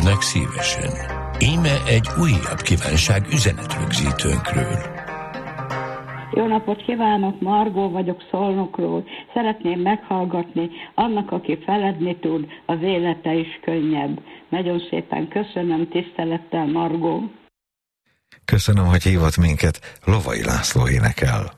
felednek szívesen. Íme egy újabb kívánság üzenetrögzítőnkről. Jó napot kívánok, Margó vagyok Szolnokról. Szeretném meghallgatni annak, aki feledni tud, az élete is könnyebb. Nagyon szépen köszönöm, tisztelettel, Margó. Köszönöm, hogy hívott minket. Lovai László énekel.